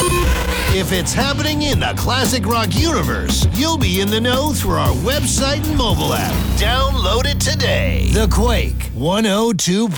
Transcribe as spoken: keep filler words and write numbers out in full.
If it's happening in the classic rock universe, you'll be in the know through our website and mobile app. Download it today. The Quake one oh two